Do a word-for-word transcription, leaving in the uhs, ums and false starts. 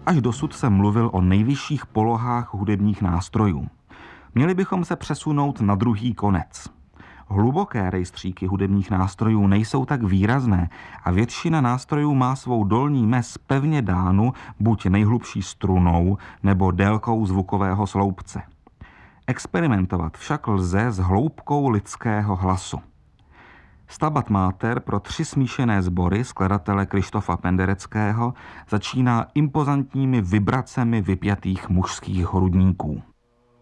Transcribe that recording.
Až dosud jsem mluvil o nejvyšších polohách hudebních nástrojů. Měli bychom se přesunout na druhý konec. Hluboké rejstříky hudebních nástrojů nejsou tak výrazné a většina nástrojů má svou dolní mez pevně dánu buď nejhlubší strunou nebo délkou zvukového sloupce. Experimentovat však lze s hloubkou lidského hlasu. Stabat Mater pro tři smíšené sbory skladatele Kryštofa Pendereckého začíná impozantními vibracemi vypjatých mužských hrudníků.